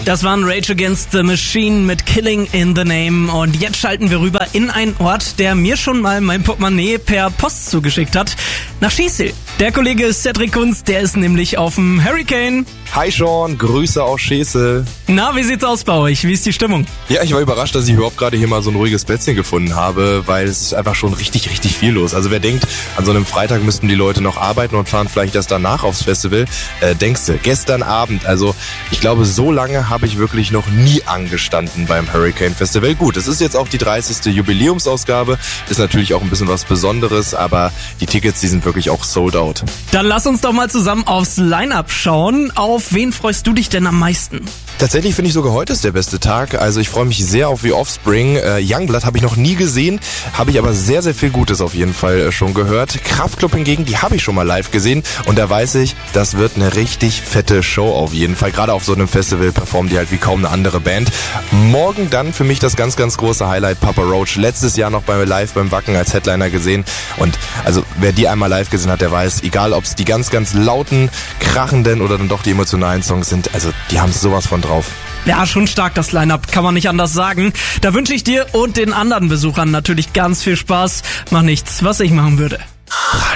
Das waren Rage Against the Machine mit Killing in the Name. Und jetzt schalten wir rüber in einen Ort, der mir schon mal mein Portemonnaie per Post zugeschickt hat. Nach Schießel. Der Kollege Cedric Kunz, der ist nämlich auf dem Hurricane. Hi Sean, Grüße aus Schesel. Na, wie sieht's aus bei euch? Wie ist die Stimmung? Ja, ich war überrascht, dass ich überhaupt gerade hier mal so ein ruhiges Plätzchen gefunden habe, weil es ist einfach schon richtig viel los. Also wer denkt, an so einem Freitag müssten die Leute noch arbeiten und fahren vielleicht erst danach aufs Festival, denkst du, gestern Abend, also ich glaube, so lange habe ich wirklich noch nie angestanden beim Hurricane Festival. Gut, es ist jetzt auch die 30. Jubiläumsausgabe, ist natürlich auch ein bisschen was Besonderes, aber die Tickets, die sind wirklich auch sold out. Dann lass uns doch mal zusammen aufs Line-Up schauen. Auf wen freust du dich denn am meisten? Tatsächlich finde ich sogar heute ist der beste Tag. Also ich freue mich sehr auf The Offspring. Youngblood habe ich noch nie gesehen, habe ich aber sehr viel Gutes auf jeden Fall schon gehört. Kraftklub hingegen, die habe ich schon mal live gesehen und da weiß ich, das wird eine richtig fette Show auf jeden Fall. Gerade auf so einem Festival performen die halt wie kaum eine andere Band. Morgen dann für mich das ganz große Highlight, Papa Roach. Letztes Jahr noch live beim Wacken als Headliner gesehen und also wer die einmal live gesehen hat, der weiß, egal ob es die ganz lauten, krachenden oder dann doch die emotionalen Songs sind, also die haben sowas von drauf. Ja, schon stark das Line-Up, kann man nicht anders sagen. Da wünsche ich dir und den anderen Besuchern natürlich ganz viel Spaß. Mach nichts, was ich machen würde.